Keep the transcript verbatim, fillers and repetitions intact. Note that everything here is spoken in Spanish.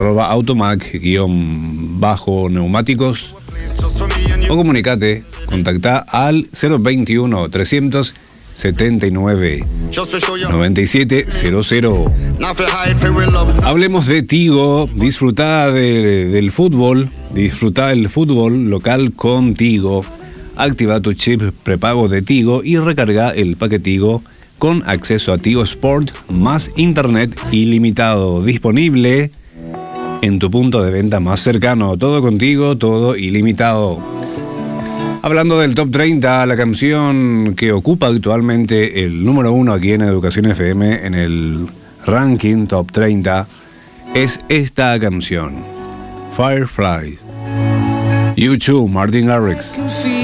arroba automac guión bajo neumáticos o comunicate, contacta al cero veintiuno trescientos setenta y nueve noventa y siete cero cero. Hablemos de Tigo. Disfrutá de, del fútbol, disfrutá del fútbol local con Tigo. Activa tu chip prepago de Tigo y recarga el paquete Tigo con acceso a Tigo Sport más internet ilimitado, disponible en tu punto de venta más cercano. Todo contigo, todo ilimitado. Hablando del Top treinta, la canción que ocupa actualmente el número uno aquí en Educación F M en el ranking Top treinta es esta canción, Firefly, U dos, Martin Garrix.